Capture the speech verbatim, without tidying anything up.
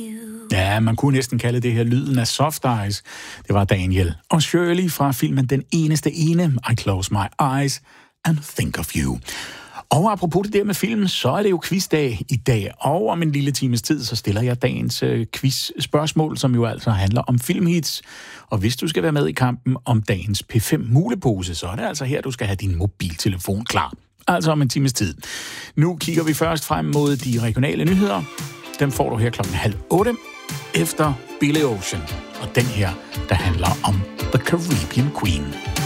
Ja, man kunne næsten kalde det her lyden af Soft Eyes. Det var Daniel og Shirley fra filmen Den Eneste Ene, I Close My Eyes and Think of You. Og apropos det der med film, så er det jo quizdag i dag, og om en lille times tid, så stiller jeg dagens øh, quiz-spørgsmål, som jo altså handler om filmhits. Og hvis du skal være med i kampen om dagens P fem mulepose, så er det altså her, du skal have din mobiltelefon klar. Altså om en times tid. Nu kigger vi først frem mod de regionale nyheder. Dem får du her klokken halv otte, efter Billy Ocean. Og den her, der handler om The Caribbean Queen.